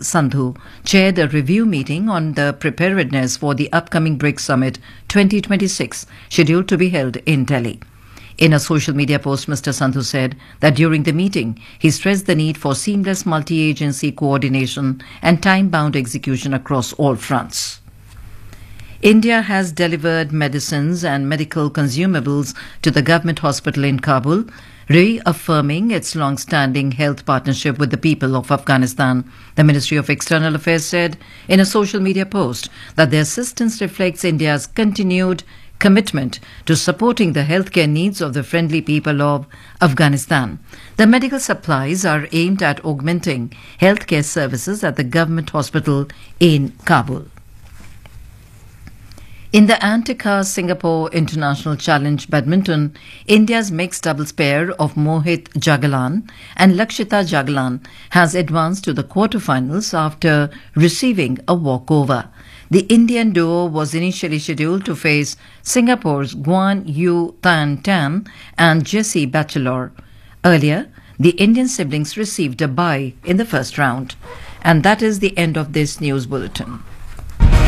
Sandhu chaired a review meeting on the preparedness for the upcoming BRICS Summit 2026, scheduled to be held in Delhi. In a social media post, Mr. Sandhu said that during the meeting, he stressed the need for seamless multi-agency coordination and time-bound execution across all fronts. India has delivered medicines and medical consumables to the government hospital in Kabul, reaffirming its long-standing health partnership with the people of Afghanistan. The Ministry of External Affairs said in a social media post that the assistance reflects India's continued commitment to supporting the healthcare needs of the friendly people of Afghanistan. The medical supplies are aimed at augmenting healthcare services at the government hospital in Kabul. In the Antarctica Singapore International Challenge Badminton, India's mixed doubles pair of Mohit Jagalan and Lakshita Jagalan has advanced to the quarterfinals after receiving a walkover. The Indian duo was initially scheduled to face Singapore's Guan Yu Tan Tan and Jessie Batchelor. Earlier, the Indian siblings received a bye in the first round. And that is the end of this news bulletin.